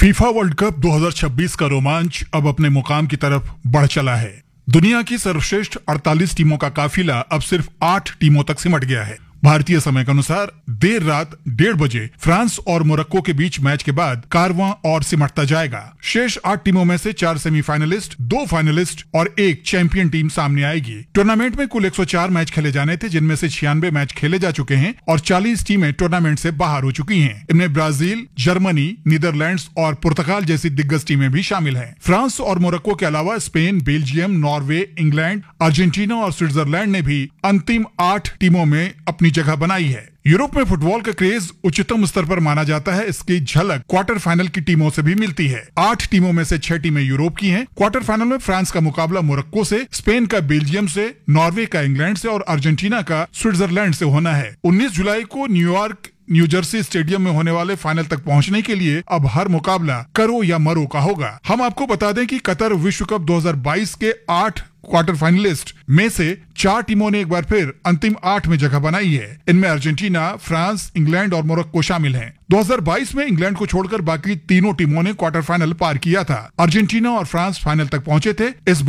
FIFA world cup 2026 का रोमांच अब अपने मुकाम की तरफ बढ़ चला है। दुनिया की सर्वश्रेष्ठ 48 टीमों का काफिला अब सिर्फ 8 टीमों तक सिमट गया है। भारतीय समय के अनुसार देर रात 1:30 बजे फ्रांस और मोरक्को के बीच मैच के बाद कारवां और सिमटता जाएगा। शेष 8 टीमों में से 4 सेमीफाइनलिस्ट, 2 फाइनलिस्ट और 1 चैंपियन टीम सामने आएगी। टूर्नामेंट में कुल 104 मैच खेले जाने थे, जिनमें से 96 मैच खेले जा चुके हैं और 40 टीमें टूर्नामेंट से बाहर हो चुकी हैं। इनमें ब्राजील, जर्मनी, नीदरलैंड्स और पुर्तगाल जैसी दिग्गज टीमें भी शामिल हैं। फ्रांस और मोरक्को के अलावा Spain, Belgium, Norway, England, Argentina और स्विट्जरलैंड ने भी अंतिम 8 टीमों में अपनी जगह बनाई है। यूरोप में फुटबॉल का क्रेज उच्चतम स्तर पर माना जाता है। इसकी झलक क्वार्टर फाइनल की टीमों से भी मिलती है। 8 टीमों में से 6 टीमें यूरोप की हैं। क्वार्टर फाइनल में फ्रांस का मुकाबला मोरक्को से, स्पेन का बेल्जियम से, नॉर्वे का इंग्लैंड से और अर्जेंटीना का स्विट्जरलैंड से होना है। 19 जुलाई को न्यूयॉर्क न्यू जर्सी स्टेडियम में होने वाले फाइनल तक पहुंचने के लिए अब हर मुकाबला करो या मरो का होगा। हम आपको बता दें कि कतर विश्व कप 2022 के 8 क्वार्टर फाइनलिस्ट में से 4 टीमों ने एक बार फिर अंतिम 8 में जगह बनाई है। इनमें अर्जेंटीना, फ्रांस, इंग्लैंड और मोरक्को शामिल हैं। 2022 में इंग्लैंड को छोड़कर बाकी तीनों टीमों ने क्वार्टर फाइनल पार किया था। अर्जेंटीना और फ्रांस फाइनल तक पहुंचे थे। इस